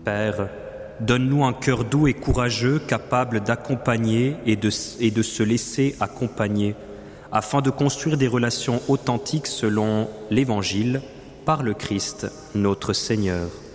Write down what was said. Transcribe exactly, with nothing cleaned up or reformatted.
Père, donne-nous un cœur doux et courageux, capable d'accompagner et de, et de se laisser accompagner, afin de construire des relations authentiques selon l'Évangile, par le Christ, notre Seigneur.